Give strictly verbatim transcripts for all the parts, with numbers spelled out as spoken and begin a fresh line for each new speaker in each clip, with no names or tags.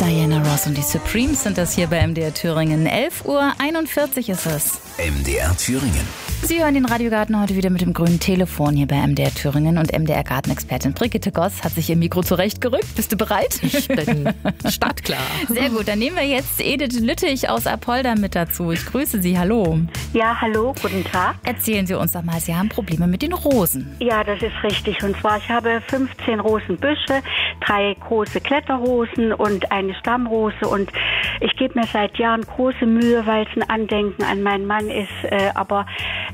Diana Ross und die Supremes sind das hier bei M D R Thüringen. elf Uhr einundvierzig ist es.
M D R Thüringen.
Sie hören den Radiogarten heute wieder mit dem grünen Telefon hier bei M D R Thüringen. Und M D R-Gartenexpertin Brigitte Goss hat sich ihr Mikro zurechtgerückt. Bist du bereit?
Ich bin startklar.
Sehr gut, dann nehmen wir jetzt Edith Lüttich aus Apolda mit dazu. Ich grüße Sie, hallo.
Ja, hallo, guten Tag.
Erzählen Sie uns doch mal, Sie haben Probleme mit den Rosen.
Ja, das ist richtig. Und zwar, ich habe fünfzehn Rosenbüsche, drei große Kletterrosen und eine Stammrose. Und ich gebe mir seit Jahren große Mühe, weil es ein Andenken an meinen Mann ist. Äh, aber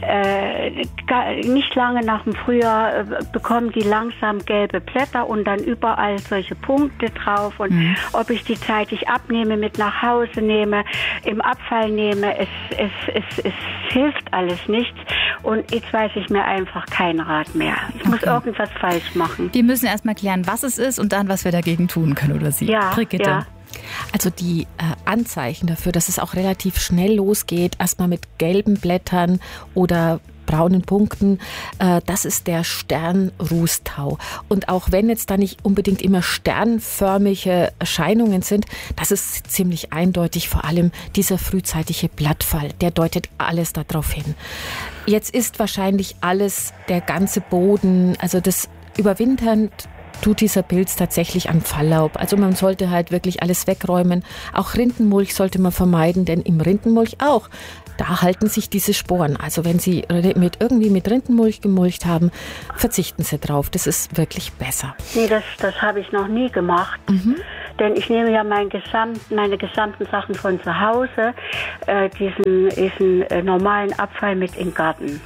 äh, gar, nicht lange nach dem Frühjahr äh, bekommen die langsam gelbe Blätter und dann überall solche Punkte drauf. Und mhm. ob ich die zeitig abnehme, mit nach Hause nehme, im Abfall nehme, es, es, es, es hilft alles nichts. Und jetzt weiß ich mir einfach keinen Rat mehr. Ich okay. muss irgendwas falsch machen.
Wir müssen erst mal klären, was es ist und dann, was wir dagegen tun können, oder Sie?
Ja,
Brigitte.
ja.
Also die äh, Anzeichen dafür, dass es auch relativ schnell losgeht, erstmal mit gelben Blättern oder braunen Punkten, äh, das ist der Sternrußtau. Und auch wenn jetzt da nicht unbedingt immer sternförmige Erscheinungen sind, das ist ziemlich eindeutig, vor allem dieser frühzeitige Blattfall, der deutet alles darauf hin. Jetzt ist wahrscheinlich alles, der ganze Boden, also das Überwintern tut dieser Pilz tatsächlich an Falllaub. Also man sollte halt wirklich alles wegräumen. Auch Rindenmulch sollte man vermeiden, denn im Rindenmulch auch, da halten sich diese Sporen. Also wenn Sie mit irgendwie mit Rindenmulch gemulcht haben, verzichten Sie drauf. Das ist wirklich besser.
Nee, das, das habe ich noch nie gemacht. Mhm. Denn ich nehme ja mein Gesamt, meine gesamten Sachen von zu Hause, äh, diesen, diesen äh, normalen Abfall mit in den Garten.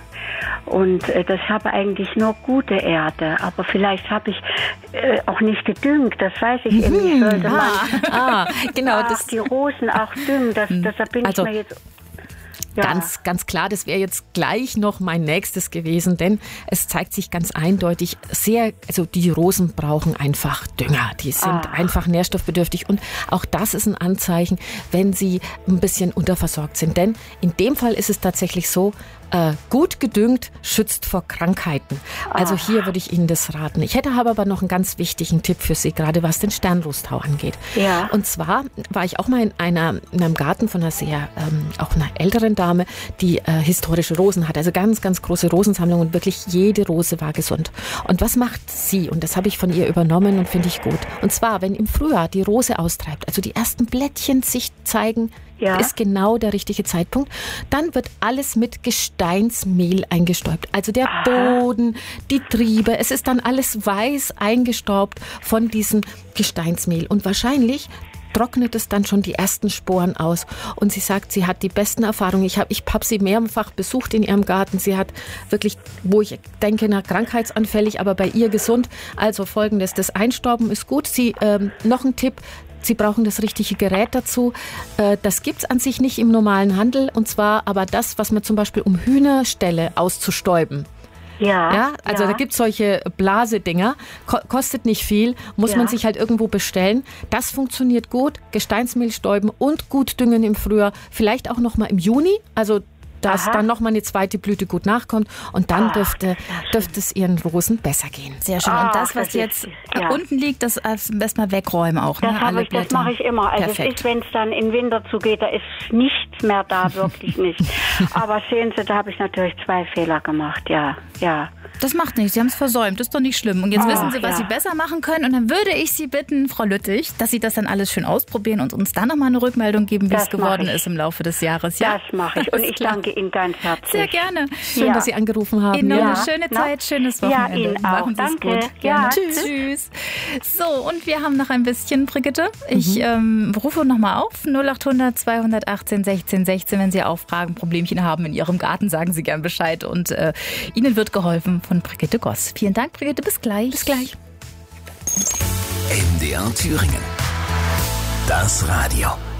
Und äh, das habe eigentlich nur gute Erde. Aber vielleicht habe ich äh, auch nicht gedüngt. Das weiß ich mhm. eben nicht. Sollte man
ah, ah, genau,
ach,
das,
die Rosen auch düngen. Das, deshalb bin
also,
ich mir jetzt... Ja.
Ganz, ganz klar, das wäre jetzt gleich noch mein nächstes gewesen, denn es zeigt sich ganz eindeutig sehr, also die Rosen brauchen einfach Dünger, die sind ah. einfach nährstoffbedürftig und auch das ist ein Anzeichen, wenn sie ein bisschen unterversorgt sind, denn in dem Fall ist es tatsächlich so, äh, gut gedüngt schützt vor Krankheiten. Also hier würde ich Ihnen das raten. Ich hätte aber noch einen ganz wichtigen Tipp für Sie, gerade was den Sternrußtau angeht.
Ja.
Und zwar war ich auch mal in, einer, in einem Garten von einer sehr, ähm, auch einer älteren Dame, die äh, historische Rosen hat, also ganz, ganz große Rosensammlung und wirklich jede Rose war gesund. Und was macht sie? Und das habe ich von ihr übernommen und finde ich gut. Und zwar, wenn im Frühjahr die Rose austreibt, also die ersten Blättchen sich zeigen, ja. ist genau der richtige Zeitpunkt. Dann wird alles mit Gesteinsmehl eingestäubt. Also der Aha. Boden, die Triebe, es ist dann alles weiß eingestaubt von diesem Gesteinsmehl. Und wahrscheinlich trocknet es dann schon die ersten Sporen aus. Und sie sagt, sie hat die besten Erfahrungen. Ich habe ich hab sie mehrfach besucht in ihrem Garten. Sie hat wirklich, wo ich denke, na, krankheitsanfällig, aber bei ihr gesund. Also Folgendes, das Einstauben ist gut. Sie, ähm, noch ein Tipp, Sie brauchen das richtige Gerät dazu. Das gibt es an sich nicht im normalen Handel. Und zwar aber das, was man zum Beispiel um Hühnerställe auszustäuben.
Ja,
ja, also
ja.
da gibt es solche Blasedinger, Ko- kostet nicht viel, muss ja. man sich halt irgendwo bestellen. Das funktioniert gut, Gesteinsmehl stäuben und gut düngen im Frühjahr, vielleicht auch noch mal im Juni, also dass Aha. dann noch mal eine zweite Blüte gut nachkommt und dann Ach, dürfte, dürfte es ihren Rosen besser gehen.
Sehr schön. Und das, was
das
jetzt
ist, ja.
unten liegt, das am besten mal wegräumen auch.
Das,
Ne? Alle
ich, das mache ich immer. Also wenn es dann in Winter zugeht, da ist nichts mehr da, wirklich nicht. Aber sehen Sie, da habe ich natürlich zwei Fehler gemacht, ja, ja.
Das macht nichts, Sie haben es versäumt, das ist doch nicht schlimm. Und jetzt
oh,
wissen Sie, was
ja.
Sie besser machen können. Und dann würde ich Sie bitten, Frau Lüttich, dass Sie das dann alles schön ausprobieren und uns dann nochmal eine Rückmeldung geben, wie
das
es geworden ist im Laufe des Jahres. Ja?
Das mache ich. Und ich danke Ihnen ganz herzlich.
Sehr gerne.
Schön,
ja.
dass Sie angerufen haben.
Ihnen
ja.
eine schöne Zeit, no? schönes Wochenende.
Ja, Ihnen auch.
Machen Sie es
Danke.
gut. Gerne.
Ja.
Tschüss. Tschüss. So, und wir haben noch ein bisschen, Brigitte. Ich mhm. ähm, rufe nochmal auf. null acht hundert zweihundertachtzehn sechzehn sechzehn. Wenn Sie auch Fragen, Problemchen haben in Ihrem Garten, sagen Sie gern Bescheid. Und äh, Ihnen wird geholfen von Brigitte Goss. Vielen Dank, Brigitte. Bis gleich.
Bis gleich.
M D R Thüringen. Das Radio.